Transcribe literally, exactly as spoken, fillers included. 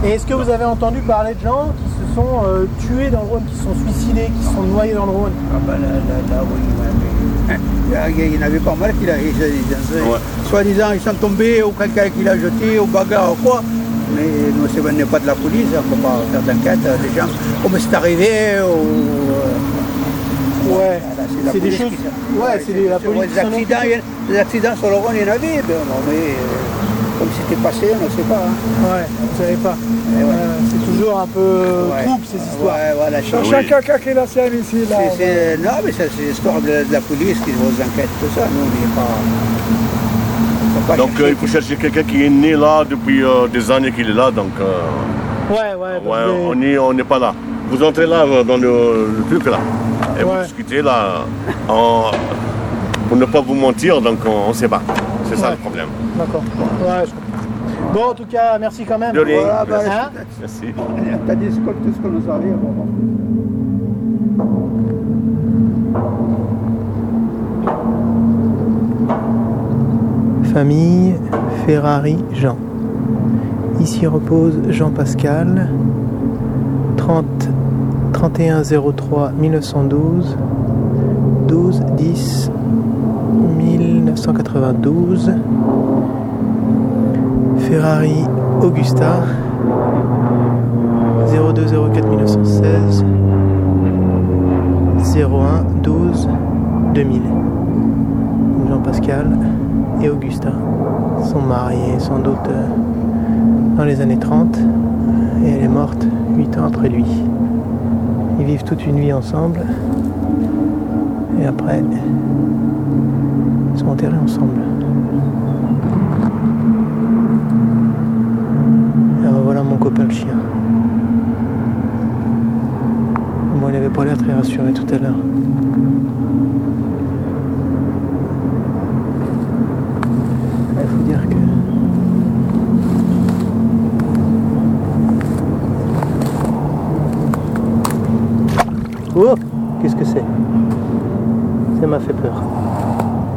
Et est-ce que vous avez entendu parler de gens qui se sont euh, tués dans le Rhône, qui se sont suicidés, qui se sont noyés dans le Rhône? Ah bah là, là, là, oui, mais... Il y en avait pas mal qui l'a... Ouais. Soi-disant, ils sont tombés, ou quelqu'un qui l'a jeté, ou bagarre, ou quoi. Mais nous, on n'est pas de la police, on ne peut pas faire d'enquête. Les gens, comme c'est arrivé, ou... Ouais, c'est des choses... Qui... Ouais, c'est des... la police... Des accidents, des accidents sur le Rhône, il y en avait, mais... Comme c'était passé, on ne sait pas. Hein. Ouais, vous savez pas. Ouais. Euh, c'est toujours un peu ouais. trouble ces histoires. Ouais, voilà, oui. Chacun qui est la sienne ici. Là, c'est, c'est, non, mais c'est, c'est l'histoire de, de la police qui vous enquête, tout ça. Nous, on n'est pas. pas donc euh, il faut chercher quelqu'un qui est né là depuis euh, des années qu'il est là. Donc, euh, ouais, ouais. ouais on n'est on n'est pas là. Vous entrez là dans le, le truc là. Et ouais. Vous discutez là. En, pour ne pas vous mentir, donc on ne sait pas. C'est ça ouais. Le problème. D'accord. Ouais, je... Bon, en tout cas, merci quand même. De rien. Voilà, bah, hein merci. T'as dit tout ce que nous arrive. Famille Ferrari Jean. Ici repose Jean Pascal, trente, trente et un zéro trois mille neuf cent douze, douze dix mille neuf cent quatre-vingt-douze. Ferrari Augusta, zéro deux zéro quatre mille neuf cent seize, zéro un douze deux mille. Jean Pascal et Augusta sont mariés sans doute dans les années trente et elle est morte huit ans après lui. Ils vivent toute une vie ensemble et après ils sont enterrés ensemble. Alors voilà mon copain le chien. Bon, il n'avait pas l'air très rassuré tout à l'heure. Il faut dire que oh, qu'est-ce que c'est? Ça m'a fait peur.